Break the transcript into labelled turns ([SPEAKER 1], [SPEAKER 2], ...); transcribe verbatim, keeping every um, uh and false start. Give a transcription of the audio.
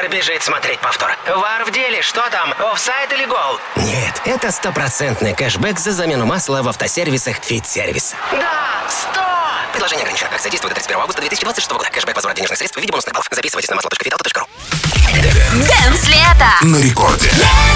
[SPEAKER 1] Вар бежит смотреть повтор. Вар в деле, что там, офсайд или гол?
[SPEAKER 2] Нет, это стопроцентный кэшбэк за замену масла в автосервисах Фит-сервис.
[SPEAKER 1] Да, сто!
[SPEAKER 2] Предложение ограничено. Акция действует до тридцать первого августа две тысячи двадцать шестого года. Кэшбэк возврат денежных средств в виде бонусных баллов. Записывайтесь на масло точка фит авто точка ру.
[SPEAKER 3] Дэнс лето
[SPEAKER 4] На рекорде.